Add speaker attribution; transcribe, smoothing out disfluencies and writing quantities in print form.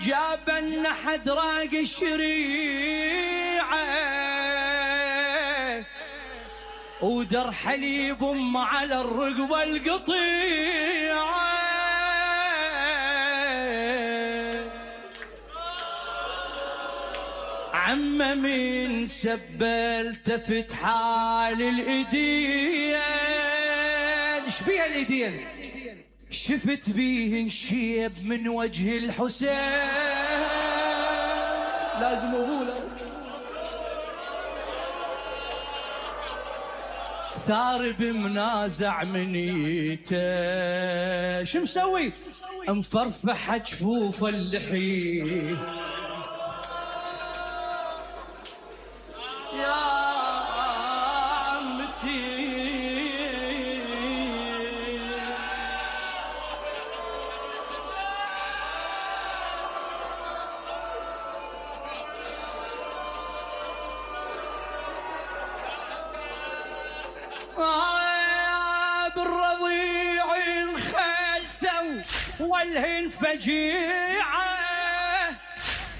Speaker 1: جاب النحد راق الشريعة ودر حليب على الرقبة القطيعة. عم من سبلت فتحال الايدين، ايش بيها الايدين؟ شفت بيه شيب من وجه الحسين، لازم اقوله. ثارب منازع منيته، شو مسوي؟ مفرفح جفوف اللحي. بالرضيع الخلسة والهند فجيعة،